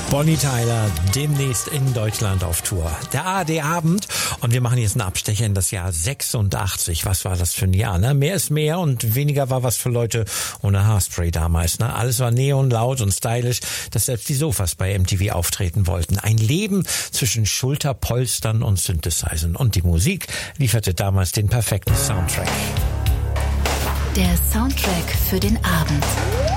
Bonnie Tyler demnächst in Deutschland auf Tour. Der ARD-Abend und wir machen jetzt einen Abstecher in das Jahr 86. Was war das für ein Jahr, ne? Mehr ist mehr und weniger war was für Leute ohne Haarspray damals, ne? Alles war neon, laut und stylisch, dass selbst die Sofas bei MTV auftreten wollten. Ein Leben zwischen Schulterpolstern und Synthesizern und die Musik lieferte damals den perfekten Soundtrack. Der Soundtrack für den Abend.